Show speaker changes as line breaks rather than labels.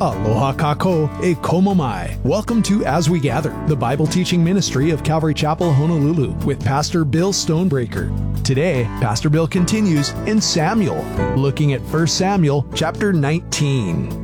Aloha kako e komo mai. Welcome to As We Gather, the Bible teaching ministry of Calvary Chapel, Honolulu, with Pastor Bill Stonebreaker. Today, Pastor Bill continues in Samuel, looking at 1 Samuel chapter 19.